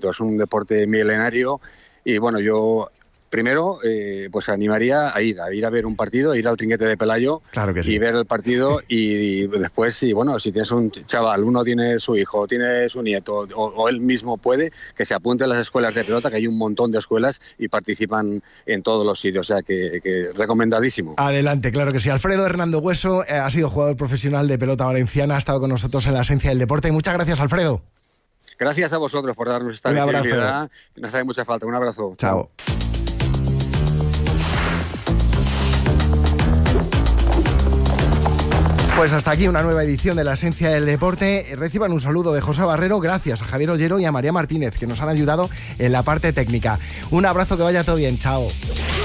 éxito. Es un deporte milenario y bueno, yo primero pues animaría a ir a ver un partido, a ir al Trinquete de Pelayo, claro que sí, y ver el partido y después, si tienes un chaval, uno tiene su hijo, tiene su nieto o él mismo puede, que se apunte a las escuelas de pelota, que hay un montón de escuelas y participan en todos los sitios, o sea que recomendadísimo. Adelante, claro que sí. Alfredo Hernando Hueso ha sido jugador profesional de pelota valenciana, ha estado con nosotros en la Esencia del Deporte. Muchas gracias, Alfredo. Gracias a vosotros por darnos esta visibilidad, nos hace mucha falta. Un abrazo. Chao. Pues hasta aquí una nueva edición de La Esencia del Deporte. Reciban un saludo de José Barrero, gracias a Javier Ollero y a María Martínez, que nos han ayudado en la parte técnica. Un abrazo, que vaya todo bien, chao.